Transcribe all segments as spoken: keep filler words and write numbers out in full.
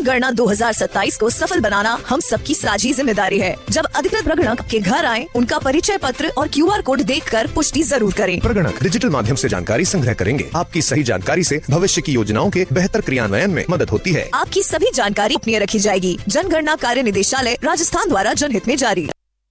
जनगणना दो हज़ार सत्ताईस को सफल बनाना हम सबकी साझी जिम्मेदारी है। जब अधिकृत प्रगणक के घर आए, उनका परिचय पत्र और क्यू आर कोड देखकर पुष्टि जरूर करें। प्रगणक डिजिटल माध्यम से जानकारी संग्रह करेंगे। आपकी सही जानकारी से भविष्य की योजनाओं के बेहतर क्रियान्वयन में मदद होती है। आपकी सभी जानकारी गोपनीय रखी जाएगी। जनगणना कार्य निदेशालय राजस्थान द्वारा जनहित में जारी।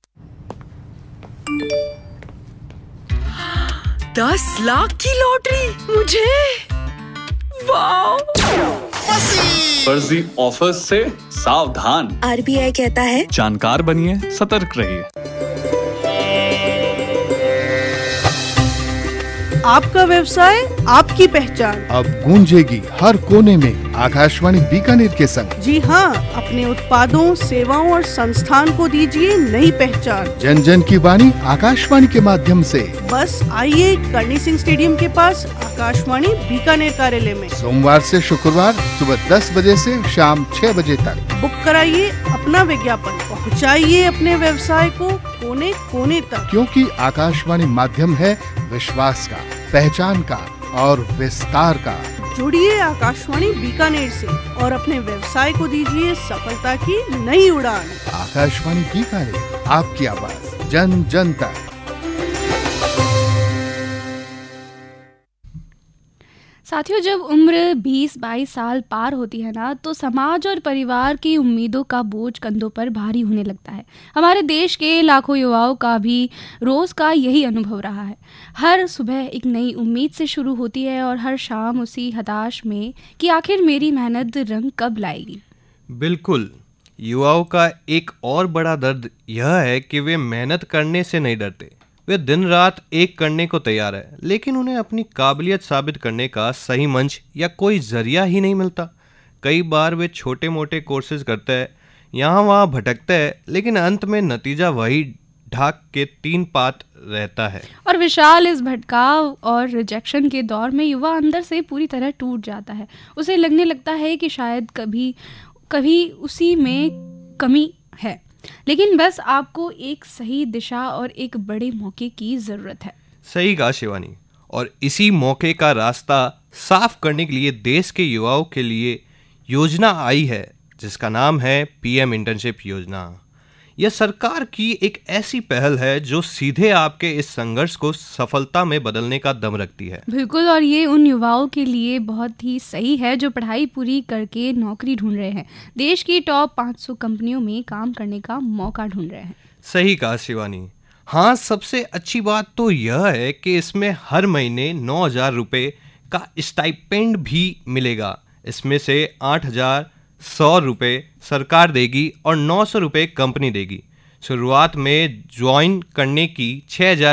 दस लाख की लॉटरी मुझे, वाह! फर्जी ऑफर्स से सावधान। आर बी आई कहता है जानकार बनिए, सतर्क रहिए। आपका व्यवसाय, आपकी पहचान अब गूंजेगी हर कोने में आकाशवाणी बीकानेर के संग। जी हाँ, अपने उत्पादों, सेवाओं और संस्थान को दीजिए नई पहचान। जन जन की वाणी आकाशवाणी के माध्यम से। बस आइए करणी सिंह स्टेडियम के पास आकाशवाणी बीकानेर कार्यालय में सोमवार से शुक्रवार सुबह दस बजे से शाम छह बजे तक। बुक कराइए अपना विज्ञापन, पहुँचाइए अपने व्यवसाय को कोने कोने तक। क्योंकि आकाशवाणी माध्यम है विश्वास का, पहचान का और विस्तार का। जुड़िए आकाशवाणी बीकानेर से और अपने व्यवसाय को दीजिए सफलता की नई उड़ान। आकाशवाणी बीकानेर, आपकी आवाज जन जन तक। साथियों, जब उम्र बीस बाईस साल पार होती है ना, तो समाज और परिवार की उम्मीदों का बोझ कंधों पर भारी होने लगता है। हमारे देश के लाखों युवाओं का भी रोज़ का यही अनुभव रहा है। हर सुबह एक नई उम्मीद से शुरू होती है और हर शाम उसी हताश में कि आखिर मेरी मेहनत रंग कब लाएगी। बिल्कुल, युवाओं का एक और बड़ा दर्द यह है कि वे मेहनत करने से नहीं डरते। वे दिन रात एक करने को तैयार है, लेकिन उन्हें अपनी काबिलियत साबित करने का सही मंच या कोई जरिया ही नहीं मिलता। कई बार वे छोटे मोटे कोर्सेज करते हैं, यहाँ वहाँ भटकते हैं, लेकिन अंत में नतीजा वही ढाक के तीन पात रहता है। और विशाल, इस भटकाव और रिजेक्शन के दौर में युवा अंदर से पूरी तरह टूट जाता है। उसे लगने लगता है कि शायद कभी कभी उसी में कमी है, लेकिन बस आपको एक सही दिशा और एक बड़े मौके की जरूरत है। सही कहा शिवानी, और इसी मौके का रास्ता साफ करने के लिए देश के युवाओं के लिए योजना आई है, जिसका नाम है पी एम इंटर्नशिप योजना। यह सरकार की एक ऐसी पहल है जो सीधे आपके इस संघर्ष को सफलता में बदलने का दम रखती है। बिल्कुल, और ये उन युवाओं के लिए बहुत ही सही है जो पढ़ाई पूरी करके नौकरी ढूंढ रहे हैं, देश की टॉप पाँच सौ कंपनियों में काम करने का मौका ढूंढ रहे हैं। सही कहा शिवानी। हाँ, सबसे अच्छी बात तो यह है कि इसमें हर महीने नौ हजार रुपये का स्टाइपेंड भी मिलेगा। इसमें से आठ हजार सौ रुपये सरकार देगी और नौ सौ रुपये कंपनी देगी। शुरुआत में ज्वाइन करने की छः हजार